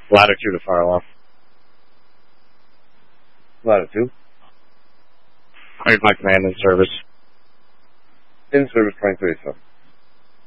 Latitude to fire alarm. Latitude. Here's my command in service. In service 23, sir.